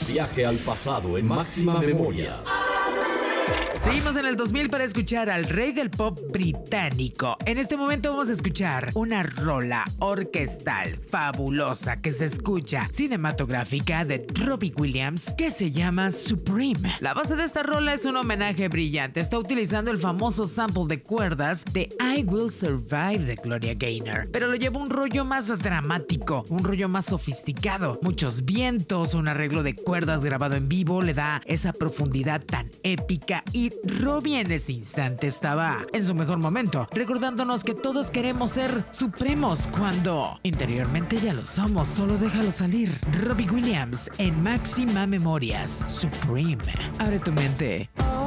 Viaje al pasado en Máxima Memoria. Seguimos en el 2000 para escuchar al rey del pop británico. En este momento vamos a escuchar una rola orquestal fabulosa que se escucha cinematográfica de Robbie Williams que se llama Supreme. La base de esta rola es un homenaje brillante. Está utilizando el famoso sample de cuerdas de I Will Survive de Gloria Gaynor, pero lo lleva un rollo más dramático, un rollo más sofisticado. Muchos vientos, un arreglo de cuerdas grabado en vivo le da esa profundidad tan épica y Robbie en ese instante estaba en su mejor momento, recordándonos que todos queremos ser supremos cuando interiormente ya lo somos, solo déjalo salir. Robbie Williams en Máxima Memorias, Supreme. Abre tu mente.